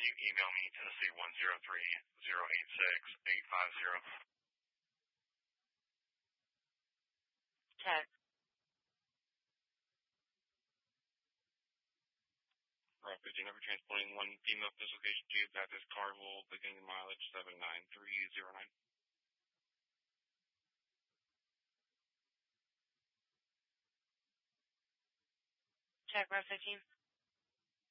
can you email me Tennessee 103-086-850? Check. Route 15 over transporting one female dislocation tube at this Carnival, beginning mileage 79309. Check, Route 15.